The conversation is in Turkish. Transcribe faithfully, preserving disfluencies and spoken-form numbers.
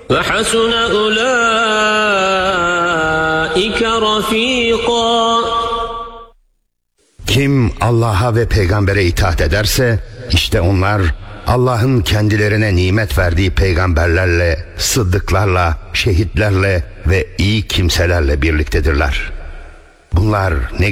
وَحَسُنَ أُولَٰئِكَ رَفِيقًا. Kim Allah'a ve peygambere itaat ederse işte onlar Allah'ın kendilerine nimet verdiği peygamberlerle, sıddıklarla, şehitlerle ve iyi kimselerle birliktedirler. Bunlar ne